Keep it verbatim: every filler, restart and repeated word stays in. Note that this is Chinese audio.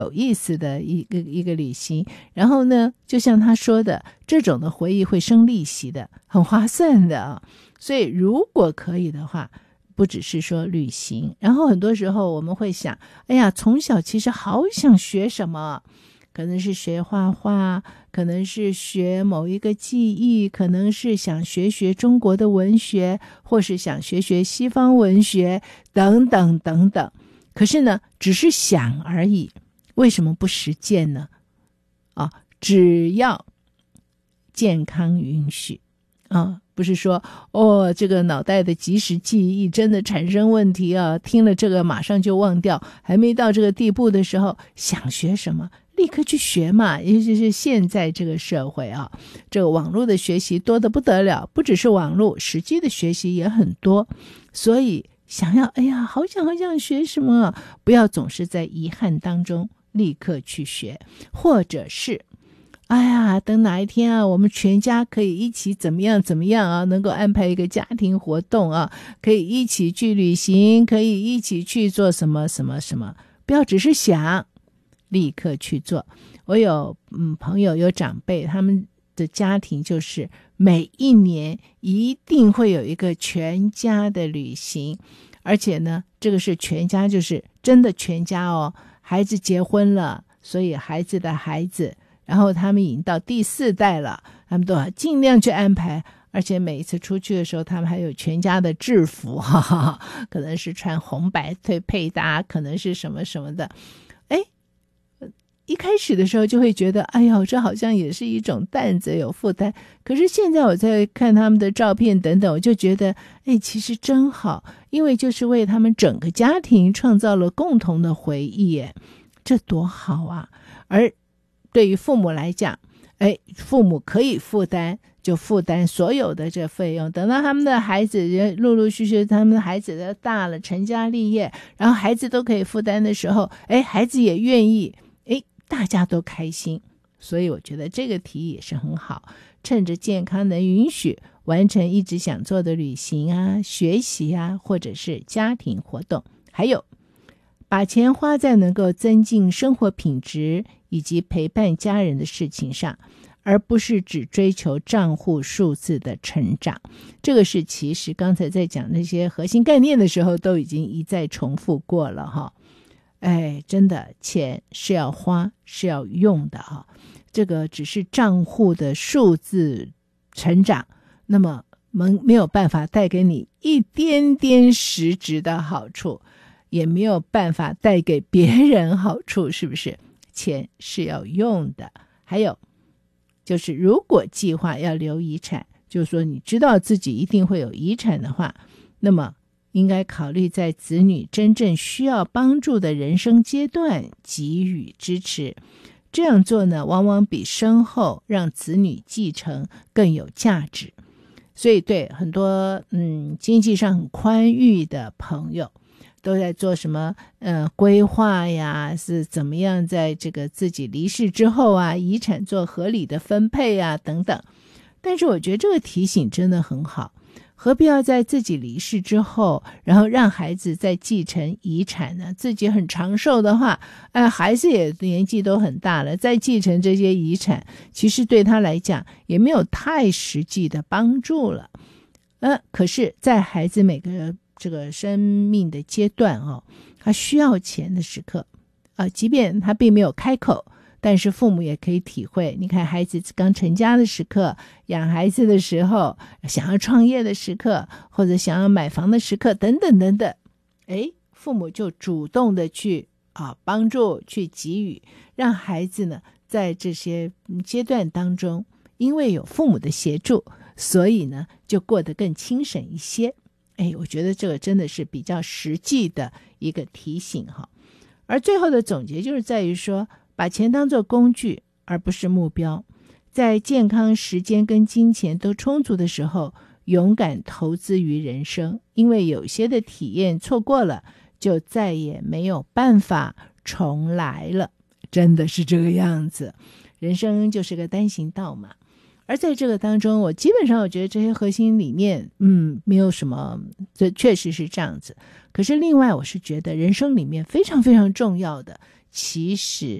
有意思的一个一个旅行。然后呢，就像他说的，这种的回忆会生利息的，很划算的啊。所以如果可以的话，不只是说旅行，然后很多时候我们会想，哎呀，从小其实好想学什么，可能是学画画，可能是学某一个技艺，可能是想学学中国的文学，或是想学学西方文学，等等等等。可是呢，只是想而已，为什么不实践呢？啊，只要健康允许啊，不是说哦，这个脑袋的即时记忆真的产生问题啊，听了这个马上就忘掉，还没到这个地步的时候，想学什么立刻去学嘛。尤其是现在这个社会啊，这个网络的学习多得不得了，不只是网络，实际的学习也很多。所以想要，哎呀，好想好想学什么啊，不要总是在遗憾当中立刻去学，或者是哎呀，等哪一天啊，我们全家可以一起怎么样怎么样啊，能够安排一个家庭活动啊，可以一起去旅行，可以一起去做什么什么什么，不要只是想，立刻去做。我有嗯朋友有长辈，他们的家庭就是每一年一定会有一个全家的旅行，而且呢，这个是全家，就是真的全家哦，孩子结婚了，所以孩子的孩子，然后他们已经到第四代了，他们都要尽量去安排，而且每一次出去的时候，他们还有全家的制服，哈哈，可能是穿红白配配搭，可能是什么什么的。哎，一开始的时候就会觉得，哎呦，这好像也是一种担子，有负担。可是现在我在看他们的照片等等，我就觉得，哎，其实真好，因为就是为他们整个家庭创造了共同的回忆，哎，这多好啊！而对于父母来讲，哎，父母可以负担就负担所有的这费用，等到他们的孩子陆陆续续，他们的孩子都大了，成家立业，然后孩子都可以负担的时候，哎，孩子也愿意，哎，大家都开心。所以我觉得这个提议也是很好，趁着健康能允许，完成一直想做的旅行啊、学习啊，或者是家庭活动。还有把钱花在能够增进生活品质以及陪伴家人的事情上，而不是只追求账户数字的成长。这个是其实刚才在讲那些核心概念的时候都已经一再重复过了哈。哎，真的，钱是要花，是要用的哈。这个只是账户的数字成长，那么没有办法带给你一点点实质的好处，也没有办法带给别人好处，是不是？钱是要用的。还有就是如果计划要留遗产，就是说你知道自己一定会有遗产的话，那么应该考虑在子女真正需要帮助的人生阶段给予支持。这样做呢，往往比身后让子女继承更有价值。所以对很多嗯经济上很宽裕的朋友，都在做什么呃规划呀，是怎么样在这个自己离世之后啊，遗产做合理的分配啊等等。但是我觉得这个提醒真的很好，何必要在自己离世之后，然后让孩子再继承遗产呢？自己很长寿的话，哎，孩子也年纪都很大了，再继承这些遗产，其实对他来讲也没有太实际的帮助了。呃，可是在孩子每个这个生命的阶段哦，他需要钱的时刻啊、呃，即便他并没有开口，但是父母也可以体会。你看孩子刚成家的时刻，养孩子的时候，想要创业的时刻，或者想要买房的时刻等等等等，诶，父母就主动的去啊帮助，去给予，让孩子呢在这些阶段当中，因为有父母的协助，所以呢就过得更轻省一些。哎，我觉得这个真的是比较实际的一个提醒哈。而最后的总结就是在于说，把钱当作工具而不是目标，在健康、时间跟金钱都充足的时候，勇敢投资于人生，因为有些的体验错过了，就再也没有办法重来了。真的是这个样子，人生就是个单行道嘛。而在这个当中，我基本上我觉得这些核心理念嗯，没有什么，这确实是这样子。可是另外我是觉得人生里面非常非常重要的， 其实